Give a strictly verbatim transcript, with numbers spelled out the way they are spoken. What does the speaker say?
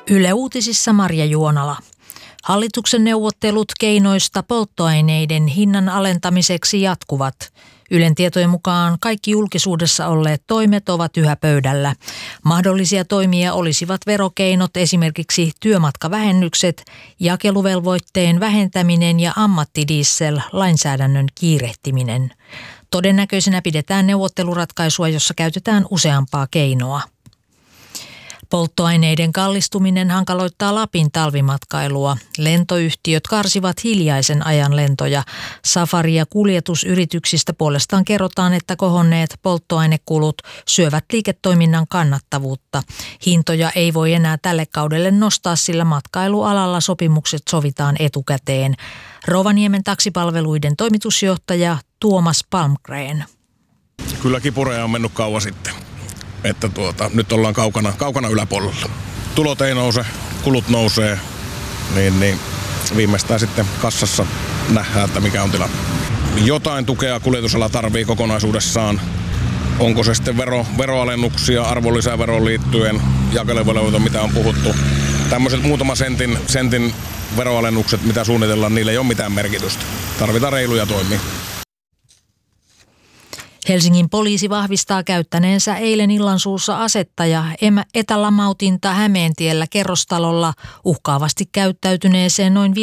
Yle Uutisissa Marja Juonala. Hallituksen neuvottelut keinoista polttoaineiden hinnan alentamiseksi jatkuvat. Ylen tietojen mukaan kaikki julkisuudessa olleet toimet ovat yhä pöydällä. Mahdollisia toimia olisivat verokeinot, esimerkiksi työmatkavähennykset, jakeluvelvoitteen vähentäminen ja ammattidiesel-lainsäädännön kiirehtiminen. Todennäköisenä pidetään neuvotteluratkaisua, jossa käytetään useampaa keinoa. Polttoaineiden kallistuminen hankaloittaa Lapin talvimatkailua. Lentoyhtiöt karsivat hiljaisen ajan lentoja. Safari- ja kuljetusyrityksistä puolestaan kerrotaan, että kohonneet polttoainekulut syövät liiketoiminnan kannattavuutta. Hintoja ei voi enää tälle kaudelle nostaa, sillä matkailualalla sopimukset sovitaan etukäteen. Rovaniemen taksipalveluiden toimitusjohtaja Tuomas Palmgren. Kyllä kipureja on mennyt kauan sitten. Että tuota, nyt ollaan kaukana, kaukana yläpuolella. Tulot ei nouse, kulut nousee, niin, niin viimeistään sitten kassassa nähdään, että mikä on tilanne. Jotain tukea kuljetusala tarvii kokonaisuudessaan. Onko se sitten vero, veroalennuksia arvonlisäveroon liittyen, jakeluvelvoite, mitä on puhuttu. Tämmöiset muutama sentin, sentin veroalennukset, mitä suunnitellaan, niillä ei ole mitään merkitystä. Tarvitaan reiluja toimia. Helsingin poliisi vahvistaa käyttäneensä eilen illansuussa asetta ja etälamautinta Hämeentiellä kerrostalolla uhkaavasti käyttäytyneeseen noin